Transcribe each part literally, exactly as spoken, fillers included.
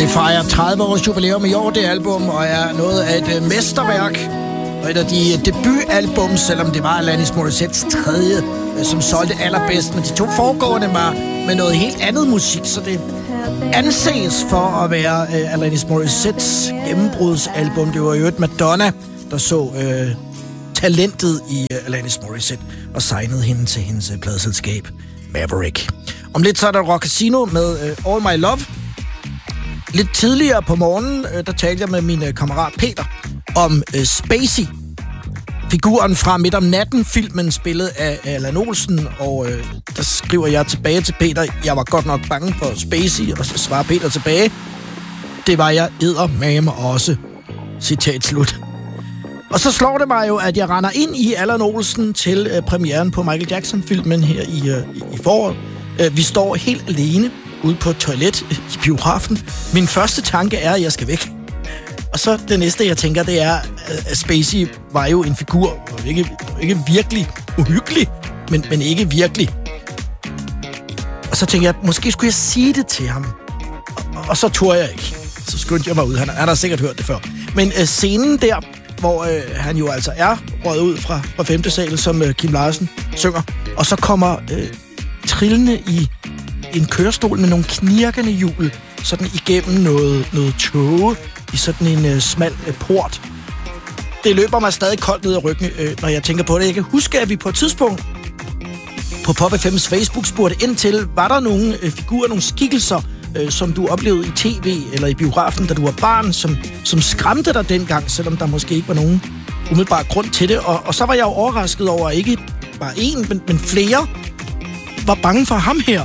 Det fejrer tredive års jubilæum i år, det album, og er noget af et mesterværk. Og et af de debutalbum, selvom det var Alanis Morissettes tredje, som solgte allerbedst. Men de to foregående var med noget helt andet musik, så det anses for at være uh, Alanis Morissettes gennembrudsalbum. Det var jo et Madonna, der så uh, talentet i uh, Alanis Morissette og signede hende til hendes uh, pladeselskab Maverick. Om lidt så er der Rock Casino med uh, All My Love. Lidt tidligere på morgenen, uh, der talte jeg med min uh, kammerat Peter om uh, Spacey. Figuren fra Midt om natten, filmen spillet af Allan Olsen, og uh, der skriver jeg tilbage til Peter, jeg var godt nok bange for Spacey, og så svarer Peter tilbage, det var jeg eddermame også. Citat slut. Og så slår det mig jo, at jeg render ind i Allan Olsen til uh, premieren på Michael Jackson-filmen her i, uh, i, i foråret. Uh, vi står helt alene ude på et toilet i biografen. Min første tanke er, at jeg skal væk. Og så det næste, jeg tænker, det er, at Spacey var jo en figur, ikke, ikke virkelig uhyggelig, men, men ikke virkelig. Og så tænker jeg, at måske skulle jeg sige det til ham. Og, og så turde jeg ikke. Så skyndte jeg mig ud. Han, han har sikkert hørt det før. Men uh, scenen der, hvor uh, han jo altså er røget ud fra, fra femte sal, som uh, Kim Larsen synger, og så kommer uh, trillende i en kørestol med nogle knirkende hjul, sådan igennem noget, noget tåge, i sådan en uh, smal uh, port. Det løber mig stadig koldt ned ad ryggen, uh, når jeg tænker på det. Jeg kan huske, at vi på et tidspunkt på Pop F M's Facebook spurgte ind til, var der nogle uh, figurer, nogle skikkelser, uh, som du oplevede i tv eller i biografen, da du var barn, som, som skræmte dig dengang, selvom der måske ikke var nogen umiddelbar grund til det. Og, og så var jeg jo overrasket over, at ikke bare én, men, men flere var bange for ham her.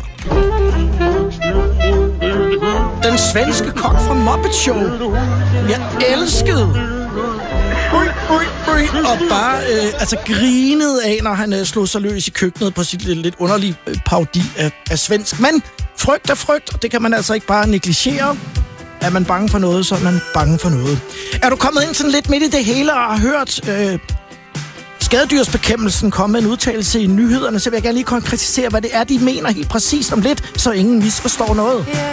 Den svenske kok fra Muppet Show. Jeg elskede. Ui, ui, ui. Og bare øh, altså grinede af, når han øh, slog sig løs i køkkenet på sit lidt, lidt underlige øh, parodi af, af svensk. Men frygt er frygt, og det kan man altså ikke bare negligere. Er man bange for noget, så er man bange for noget. Er du kommet ind sådan lidt midt i det hele og har hørt øh, Skadedyrsbekæmpelsen komme med en udtalelse i nyhederne, så vil jeg gerne lige konkretisere, hvad det er, de mener helt præcist om lidt, så ingen misforstår noget.